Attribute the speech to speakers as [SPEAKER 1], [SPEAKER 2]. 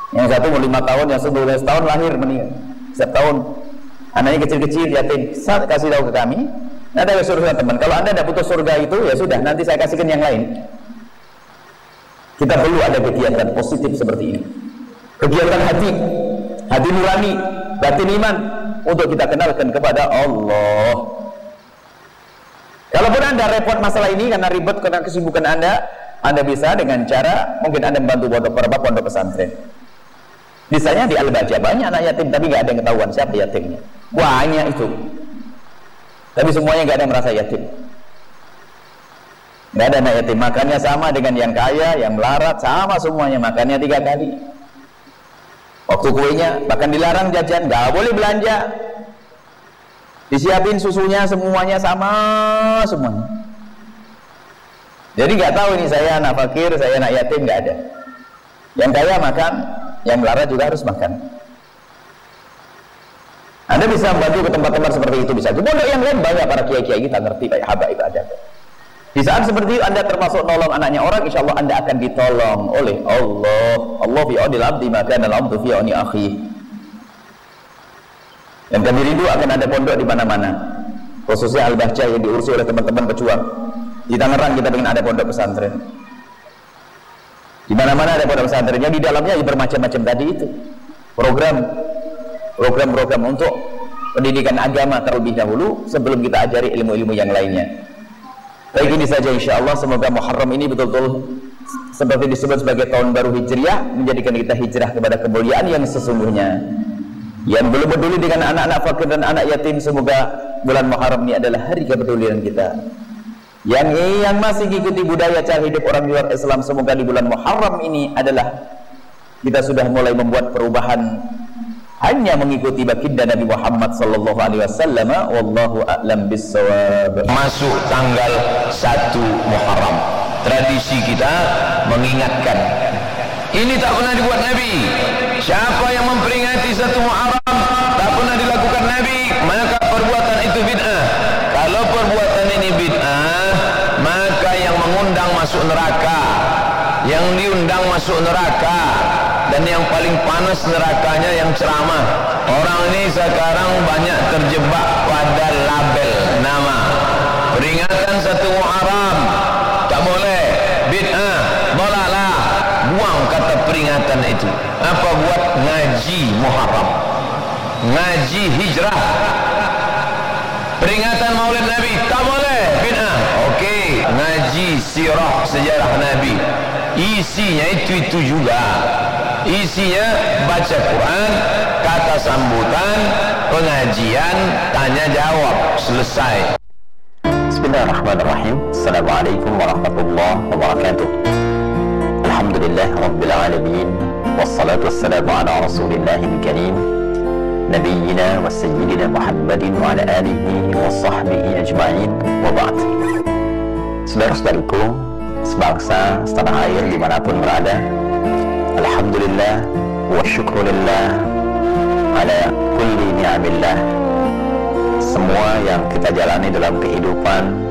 [SPEAKER 1] Yang satu mau 5 tahun, yang 11 tahun lahir meninggal. Setiap tahun anaknya kecil-kecil yatim. Saat kasih tahu ke kami, nanti ada surga teman. Kalau anda tidak butuh surga itu, ya sudah, nanti saya kasihkan yang lain. Kita perlu ada kegiatan positif seperti ini. Kegiatan hati nurani, batin iman, untuk kita kenalkan kepada Allah. Kalaupun anda repot masalah ini karena ribet karena kesibukan anda bisa dengan cara mungkin anda membantu pondok pesantren. Misalnya di Al-Baja banyak anak yatim tapi nggak ada yang ketahuan siapa yatimnya. Banyak itu. Tapi semuanya nggak ada yang merasa yatim. Nggak ada anak yatim. Makannya sama dengan yang kaya, yang melarat, sama semuanya makannya 3 kali. Waktu kuenya bahkan dilarang jajan, nggak boleh belanja. Disiapin susunya semuanya sama semuanya. Jadi nggak tahu ini saya anak fakir, saya anak yatim, nggak ada. Yang kaya makan, yang melarat juga harus makan. Anda bisa membantu ke tempat-tempat seperti itu, bisa. Di pondok yang lain banyak para kiai-kiai kita ngerti kayak habaib ada. Di saat seperti itu Anda termasuk nolong anaknya orang, insya Allah Anda akan ditolong oleh Allah. Allah fi aunil abdi maka dan abdu fi auni akhi. Dan kami rindu akan ada pondok di mana-mana, khususnya Al-Bahjah yang diurus oleh teman-teman pejuang. Di Tangerang kita ingin ada pondok pesantren. Di mana-mana ada pondok pesantren yang di dalamnya bermacam-macam tadi itu. Program untuk pendidikan agama terlebih dahulu sebelum kita ajari ilmu-ilmu yang lainnya. Baik, ini saja insya Allah. Semoga Muharram ini betul-betul seperti disebut sebagai tahun baru Hijriah, menjadikan kita hijrah kepada kemuliaan yang sesungguhnya. Yang belum peduli dengan anak-anak fakir dan anak yatim, semoga bulan Muharram ini adalah hari kepedulian kita. Yang masih mengikuti budaya cara hidup orang luar Islam, semoga di bulan Muharram ini adalah kita sudah mulai membuat perubahan, hanya mengikuti baginda Nabi Muhammad sallallahu alaihi wasallam. Wallahu a'lam bissawab.
[SPEAKER 2] Masuk tanggal 1 Muharram, tradisi kita mengingatkan. Ini tak pernah dibuat Nabi. Siapa yang memperingati 1 Muharram tak pernah dilakukan Nabi, maka perbuatan itu bid'ah. Kalau perbuatan ini bid'ah, maka yang mengundang masuk neraka, yang diundang masuk neraka, dan yang paling panas nerakanya yang ceramah. Orang ini sekarang banyak terjebak pada label nama. Peringatan 1 Muharram tak boleh, bid'ah, dolalah. Buang kata peringatan itu. Apa buat ngaji Muharram, ngaji hijrah, peringatan Maulid Nabi tak boleh, bid'ah. Okey, ngaji sirah sejarah Nabi, isinya itu juga. Isinya baca Quran, kata sambutan, pengajian, tanya jawab, selesai.
[SPEAKER 3] Bismillahirrahmanirrahim. Assalamualaikum warahmatullahi wabarakatuh. Alhamdulillah Rabbil Alamin, wassalatu wassalamu ala Rasulillahil Karim, Nabiyyina wa Sayyidina Muhammadin wa ala alihi wa sahbihi ajma'in, wa ba'd. Saudara-saudariku sebangsa setanah air dimanapun berada, alhamdulillah wa syukrulillah ala kulli ni'amillah. Semua yang kita jalani dalam kehidupan